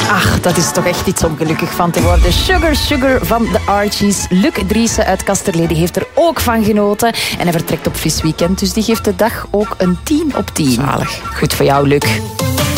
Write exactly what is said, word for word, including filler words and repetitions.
Ach, dat is toch echt iets om gelukkig van te worden. Sugar Sugar van de Archies. Luc Driessen uit Kasterlee heeft er ook van genoten. En hij vertrekt op visweekend, dus die geeft de dag ook een tien op tien. Zalig. Goed voor jou, Luc.